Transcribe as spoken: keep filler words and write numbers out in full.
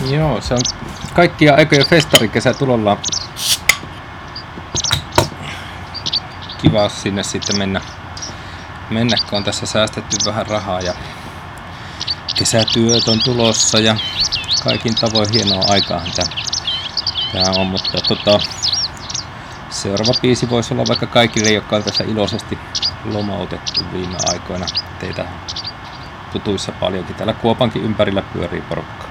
Joo, se on kaikkia aikoja festarikesä tulolla. Kiva sinne sitten mennä, mennä, kun on tässä säästetty vähän rahaa ja kesätyöt on tulossa ja kaikin tavoin hienoa aikaahan tämä on, mutta tota, seuraava biisi voisi olla vaikka kaikille, jotka on tässä iloisesti lomautettu viime aikoina. Teitä tutuissa paljonkin. Täällä Kuopankin ympärillä pyörii porukka.